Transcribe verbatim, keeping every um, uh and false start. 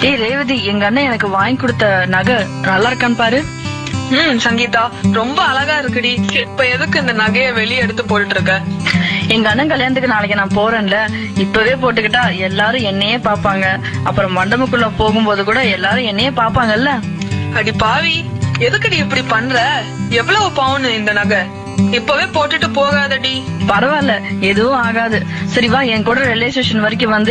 ஏய் ரேவதி, எங்க அண்ணன் எனக்கு வாங்கி கொடுத்த நகை நல்லா இருக்கான்னு பாரு. ம் சங்கீதா, ரொம்ப அழகா இருக்குடி. இப்ப எதுக்கு இந்த நகைய வெளியே எடுத்து போட்டுட்டு இருக்க? எங்க அண்ணன் கல்யாணத்துக்கு நாளைக்கு நான் போறேன்ல, இப்பவே போட்டுக்கிட்டா எல்லாரும் என்னையே பாப்பாங்க. அப்புறம் மண்டபக்குள்ள போகும்போது கூட எல்லாரும் என்னையே பாப்பாங்கல்ல. அடி பாவி, எதுக்குடி இப்படி பண்ற? எவ்வளவு பவுன் இந்த நகை? இப்பவே போட்டுட்டு போகாதடி. பரவாயில்ல, எதுவும் ஆகாது. சரி வா, என் கூட ரயில்வே ஸ்டேஷன் வரைக்கும் வந்து